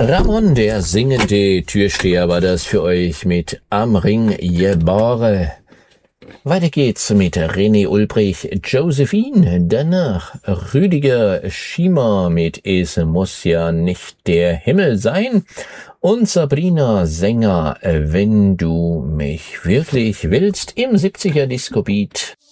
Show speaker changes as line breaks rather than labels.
Ramon, der singende Türsteher, war das für euch mit Am Ring Jebare. Weiter geht's mit René Ulbrich, Josephine, danach Rüdiger Schiemer mit Es muss ja nicht der Himmel sein und Sabrina Sänger, Wenn du mich wirklich willst, im 70er Disco Beat.